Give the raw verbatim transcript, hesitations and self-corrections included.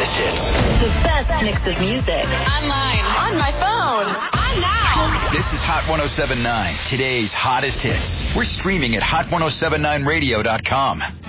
hottest hits. The best mix of music. Online. On my phone. On now. This is Hot one oh seven point nine, today's hottest hits. We're streaming at hot ten seventy-nine radio dot com.